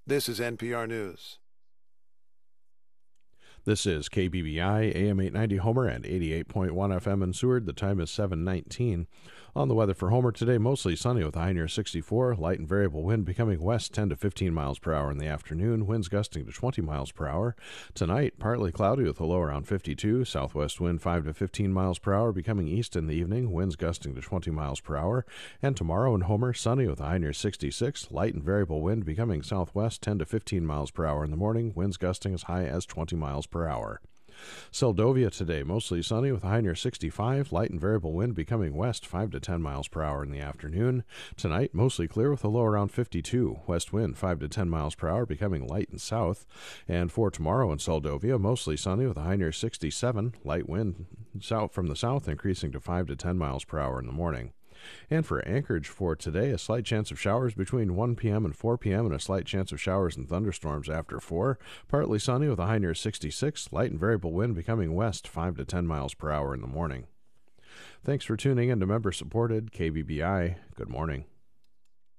This is NPR News. This is KBBI, AM 890 Homer and 88.1 FM in Seward. The time is 7:19. On the weather for Homer today, mostly sunny with a high near 64. Light and variable wind becoming west 10 to 15 miles per hour in the afternoon. Winds gusting to 20 miles per hour. Tonight, partly cloudy with a low around 52. Southwest wind 5 to 15 miles per hour becoming east in the evening. Winds gusting to 20 miles per hour. And tomorrow in Homer, sunny with a high near 66. Light and variable wind becoming southwest 10 to 15 miles per hour in the morning. Winds gusting as high as 20 miles per hour. Seldovia today, mostly sunny with a high near 65, light and variable wind becoming west 5 to 10 miles per hour in the afternoon. Tonight, mostly clear with a low around 52, west wind 5 to 10 miles per hour becoming light and south. And for tomorrow in Seldovia, mostly sunny with a high near 67, light wind south from the south increasing to 5 to 10 miles per hour in the morning. And for Anchorage for today, a slight chance of showers between 1 p.m. and 4 p.m. and a slight chance of showers and thunderstorms after 4. Partly sunny with a high near 66, light and variable wind becoming west 5 to 10 miles per hour in the morning. Thanks for tuning in to member-supported KBBI. Good morning.